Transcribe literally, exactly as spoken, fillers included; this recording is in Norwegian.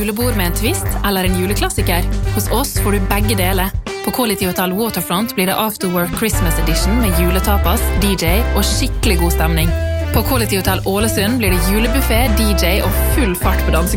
julebord med en twist eller en juleklassiker? Hos oss får du begge deler. På Quality Hotel Waterfront blir det Afterwork Christmas Edition med juletapas, D J og skikkelig god stemning. På Quality Hotel Ålesund blir det julebuffet, D J og full fart på danse.